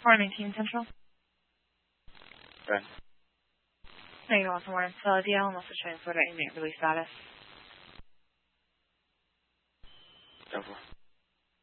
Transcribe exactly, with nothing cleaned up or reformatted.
Morning, Team Central. Good. Negative one for morning. So D L and also transfer to inmate release status. Go for it.